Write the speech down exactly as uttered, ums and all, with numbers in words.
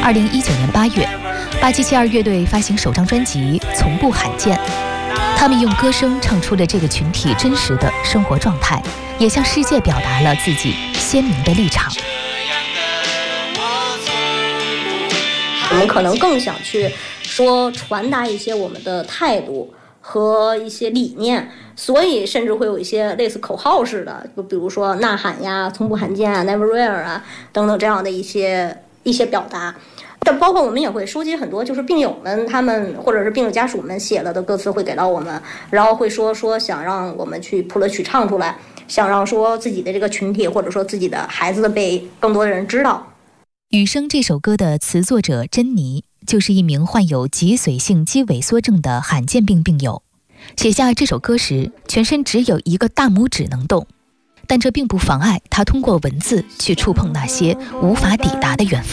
二零一九年八月，八七七二乐队发行首张专辑《从不罕见》，他们用歌声唱出了这个群体真实的生活状态，也向世界表达了自己鲜明的立场。 我们可能更想去说传达一些我们的态度和一些理念，所以甚至会有一些类似口号式的，就比如说呐喊呀、从不罕见啊、never rare 啊等等这样的一些一些表达。但包括我们也会收集很多就是病友们他们或者是病友家属们写了的歌词会给到我们，然后会说说想让我们去谱了曲唱出来，想让说自己的这个群体或者说自己的孩子被更多的人知道。 雨声这首歌的词作者珍妮就是一名患有脊髓性肌萎缩症的罕见病病友，写下这首歌时全身只有一个大拇指能动，但这并不妨碍他通过文字去触碰那些无法抵达的远方。